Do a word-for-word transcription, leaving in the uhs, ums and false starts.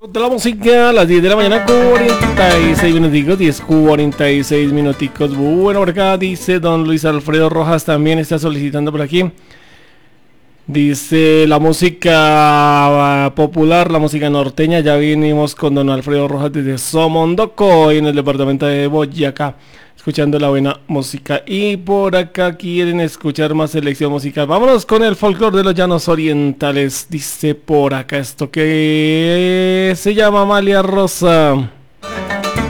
De la música a las diez de la mañana, cuarenta y seis minuticos, diez cuarenta y seis minuticos. Bueno, por acá dice don Luis Alfredo Rojas, también está solicitando por aquí. Dice la música popular, la música norteña. Ya vinimos con don Alfredo Rojas desde Somondoco, en el departamento de Boyacá, escuchando la buena música. Y por acá quieren escuchar más selección musical. Vámonos con el folclore de los llanos orientales. Dice por acá esto que se llama Amalia Rosa.